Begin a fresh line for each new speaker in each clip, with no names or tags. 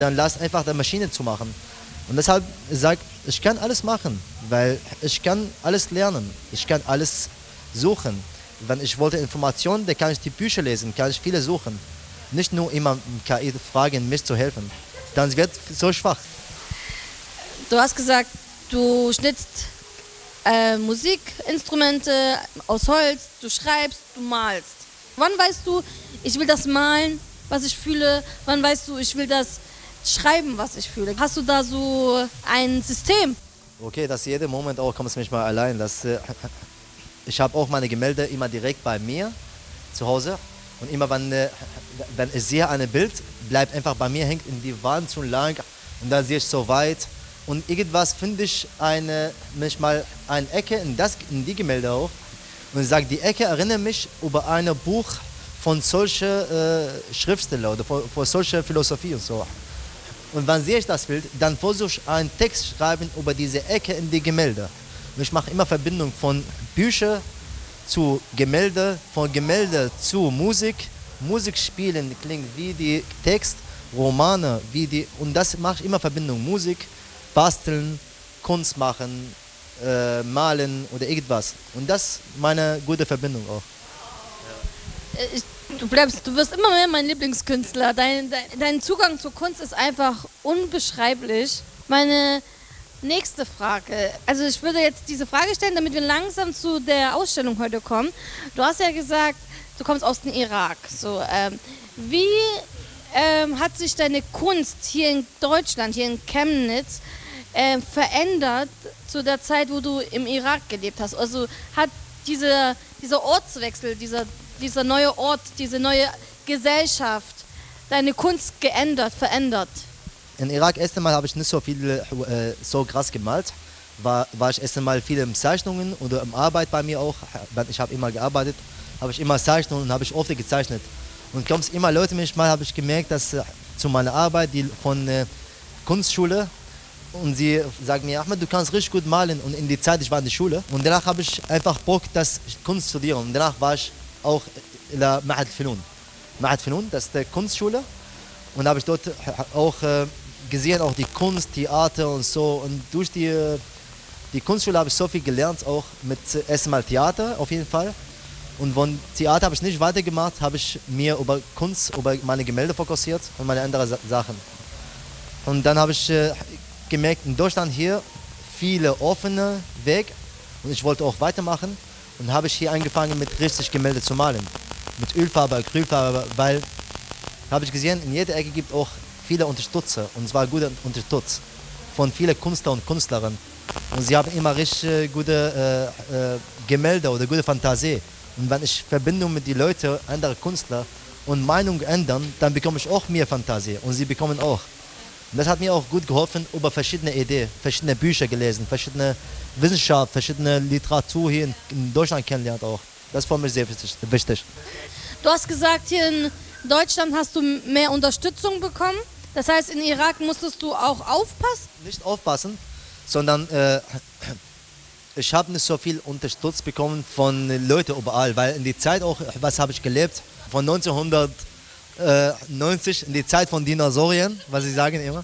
Dann lass einfach die Maschine zu machen. Und deshalb sagt, ich kann alles machen, weil ich kann alles lernen, ich kann alles suchen. Wenn ich wollte Informationen, dann kann ich die Bücher lesen, kann ich viele suchen. Nicht nur immer KI fragen, mich zu helfen. Dann wird es so schwach.
Du hast gesagt, du schnitzt Musikinstrumente aus Holz, du schreibst, du malst. Wann weißt du, ich will das malen, was ich fühle? Wann weißt du, ich will das schreiben, was ich fühle? Hast du da so ein System?
Okay, dass jeden Moment auch kommt es mich mal allein. Ich habe auch meine Gemälde immer direkt bei mir zu Hause. Und immer wenn ich sehe ein Bild, bleibt einfach bei mir, hängt in die Wand zu lang. Und dann sehe ich so weit. Und irgendwas finde ich manchmal eine Ecke in die Gemälde auch. Und ich sage, die Ecke erinnert mich über ein Buch von solchen Schriftstellern oder von solcher Philosophie und so. Und wenn sehe ich das Bild, dann versuche ich einen Text zu schreiben über diese Ecke in die Gemälde. Und ich mache immer Verbindung von Büchern zu Gemälde, von Gemälde zu Musik. Musik spielen klingt wie die Text, Romane, und das mache ich immer Verbindung. Musik, basteln, Kunst machen, malen oder irgendwas. Und das ist meine gute Verbindung auch.
Du wirst immer mehr mein Lieblingskünstler. Dein Zugang zur Kunst ist einfach unbeschreiblich. Meine nächste Frage. Also ich würde jetzt diese Frage stellen, damit wir langsam zu der Ausstellung heute kommen. Du hast ja gesagt, du kommst aus dem Irak. So, wie hat sich deine Kunst hier in Deutschland, hier in Chemnitz, verändert zu der Zeit, wo du im Irak gelebt hast? Also hat dieser Ortswechsel, dieser neue Ort, diese neue Gesellschaft deine Kunst verändert?
In Irak erst einmal habe ich nicht so viel so krass gemalt. War ich erst einmal viel in Zeichnungen oder in Arbeit bei mir auch. Ich habe immer gearbeitet, habe ich immer Zeichnungen und habe ich oft gezeichnet. Und kommen immer Leute manchmal, habe ich gemerkt, dass zu meiner Arbeit, die von Kunstschule, und sie sagen mir, Ahmed, du kannst richtig gut malen. Und in die Zeit, ich war in der Schule. Und danach habe ich einfach Bock, das Kunst zu studieren. Und danach war ich auch in der Ma'had Funun. Ma'had Funun, das ist die Kunstschule. Und habe ich dort auch gesehen, auch die Kunst, Theater und so. Und durch die Kunstschule habe ich so viel gelernt, auch mit erstmal Theater auf jeden Fall. Und von Theater habe ich nicht weitergemacht, habe ich mir über Kunst, über meine Gemälde fokussiert und meine anderen Sachen. Und dann habe ich gemerkt, in Deutschland hier viele offene Wege und ich wollte auch weitermachen. Und habe ich hier angefangen mit richtig Gemälde zu malen. Mit Ölfarbe, Acrylfarbe, weil habe ich gesehen, in jeder Ecke gibt es auch viele Unterstützer. Und zwar gute Unterstützer von vielen Künstler und Künstlerinnen. Und sie haben immer richtig gute Gemälde oder gute Fantasie. Und wenn ich Verbindung mit den Leuten, anderen Künstler und Meinung ändern, dann bekomme ich auch mehr Fantasie und sie bekommen auch. Und das hat mir auch gut geholfen, über verschiedene Ideen, verschiedene Bücher gelesen, verschiedene Wissenschaft, verschiedene Literatur hier in Deutschland kennengelernt auch. Das ist für mich sehr wichtig.
Du hast gesagt, hier in Deutschland hast du mehr Unterstützung bekommen. Das heißt, in Irak musstest du auch aufpassen?
Nicht aufpassen, sondern ich habe nicht so viel Unterstützung bekommen von Leuten überall, weil in die Zeit auch, was habe ich gelebt, von 1990, in die Zeit von Dinosauriern, was sie sagen immer.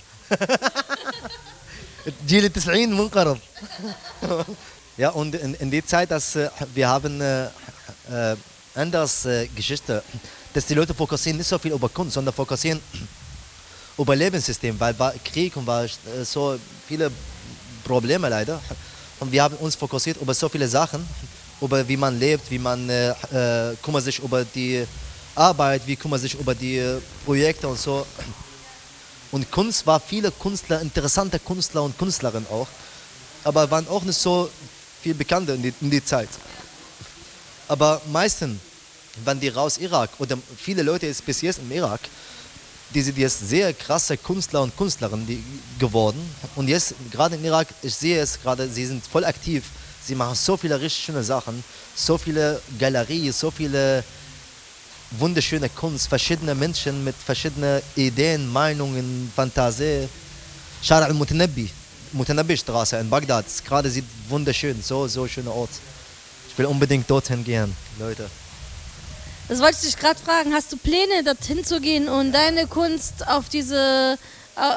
Jil 90 munqarab. Ja, und in der Zeit, dass wir haben anders Geschichte, dass die Leute fokussieren nicht so viel über Kunst, sondern fokussieren über Lebenssystem, weil war Krieg und war so viele Probleme leider. Und wir haben uns fokussiert über so viele Sachen, über wie man lebt, wie man kümmert sich über die Arbeit, wie kümmert sich über die Projekte und so. Und Kunst war viele Künstler, interessante Künstler und Künstlerinnen auch, aber waren auch nicht so viel bekannter in die Zeit. Aber meistens, wenn die raus Irak oder viele Leute ist bis jetzt im Irak, die sind jetzt sehr krasse Künstler und Künstlerinnen geworden. Und jetzt gerade im Irak, ich sehe es gerade, sie sind voll aktiv. Sie machen so viele richtig schöne Sachen, so viele Galerien, so viele wunderschöne Kunst, verschiedene Menschen mit verschiedenen Ideen, Meinungen, Fantasie. Shara al-Mutanabbi Straße in Bagdad, gerade sieht wunderschön, so schöner Ort. Ich will unbedingt dorthin gehen, Leute.
Das wollte ich dich gerade fragen, hast du Pläne, dorthin zu gehen und deine Kunst auf diese